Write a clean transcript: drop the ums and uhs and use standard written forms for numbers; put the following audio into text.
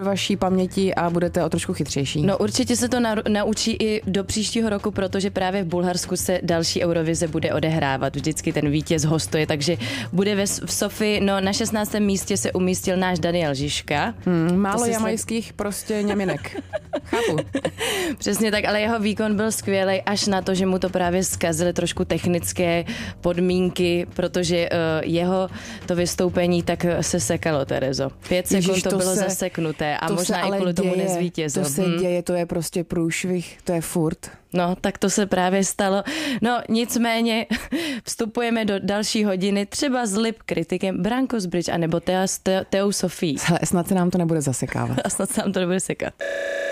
vaší paměti a budete o trošku chytřejší. No určitě se to naučí i do příštího roku, protože právě v Bulharsku se další Eurovize bude odehrávat. Vždycky ten vítěz hostuje, takže bude v Sofii. No na 16. místě se umístil náš Daniel Žižka. Málo jamajských prostě ňaminek. Chápu. Přesně tak, ale jeho výkon byl skvělej až na to, že mu to právě zkazily trošku technické podmínky, protože jeho to vystoupení tak se sekalo, Terezo. 5 sekund to bylo zaseknuté a možná i kvůli tomu nezvítězil. To se děje, to je prostě průšvih, to je furt. No, tak to se právě stalo. No, nicméně vstupujeme do další hodiny, třeba s lip kritikem Branko Zbridge anebo Teou Sofii. Hele, snad se nám to nebude zasekávat. A snad se nám to nebude sekat.